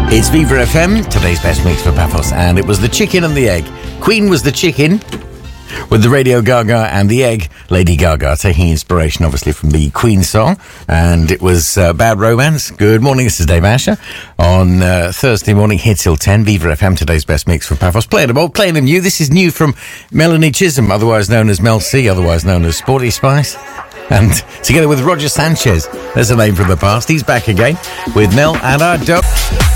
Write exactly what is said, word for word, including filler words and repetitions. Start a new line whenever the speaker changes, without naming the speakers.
It's Viva F M, today's best mix for Paphos, and it was the chicken and the egg. Queen was the chicken, with the Radio Gaga, and the egg, Lady Gaga, taking inspiration obviously from the Queen song, and it was uh, Bad Romance. Good morning, this is Dave Asher on uh, Thursday morning, here till ten, Viva F M, today's best mix for Paphos. Playing them old, playing them new. This is new from Melanie Chisholm, otherwise known as Mel C, otherwise known as Sporty Spice, and together with Roger Sanchez, there's a name from the past. He's back again with Mel and our dope.